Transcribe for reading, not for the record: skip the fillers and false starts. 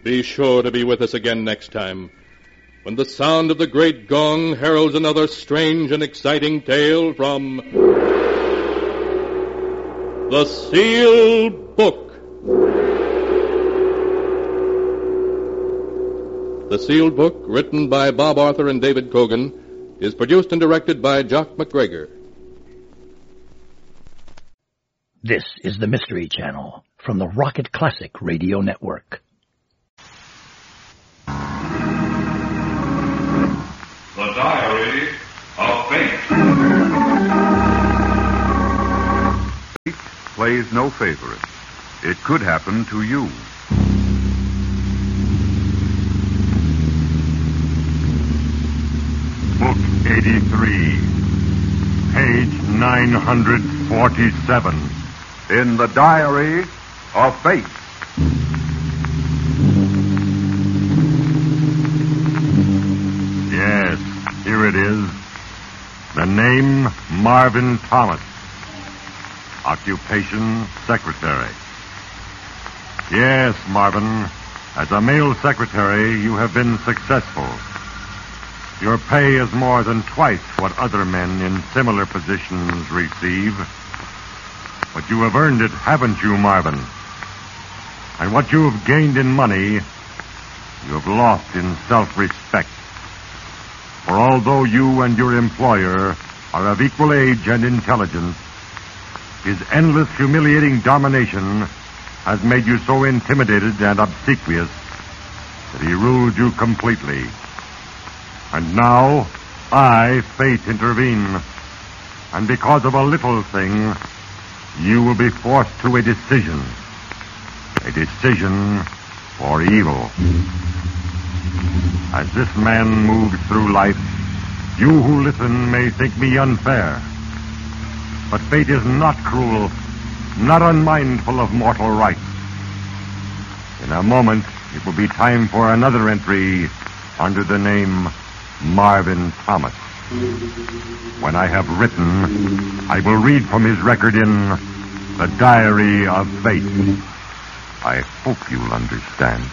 Be sure to be with us again next time, when the sound of the great gong heralds another strange and exciting tale from The Sealed Book. The Sealed Book, written by Bob Arthur and David Cogan, is produced and directed by Jock McGregor. This is the Mystery Channel from the Rocket Classic Radio Network. The Diary of Fate. Fate plays no favorites. It could happen to you. Book 83, page 947, in the Diary of Fate. Yes, here it is. The name, Marvin Thomas. Occupation, secretary. Yes, Marvin, as a male secretary, you have been successful. Your pay is more than twice what other men in similar positions receive. But you have earned it, haven't you, Marvin? And what you have gained in money, you have lost in self-respect. For although you and your employer are of equal age and intelligence, his endless humiliating domination has made you so intimidated and obsequious that he rules you completely. And now, I, Fate, intervene. And because of a little thing, you will be forced to a decision. A decision for evil. As this man moves through life, you who listen may think me unfair. But fate is not cruel, not unmindful of mortal rights. In a moment, it will be time for another entry under the name Marvin Thomas. When I have written, I will read from his record in The Diary of Fate. I hope you'll understand.